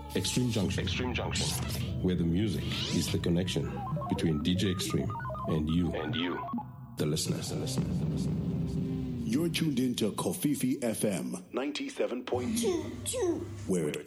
Extreme Junction. Extreme Junction. Where the music is the connection between DJ Extreme and you. The listeners. You're tuned into Kofifi FM 97.2, where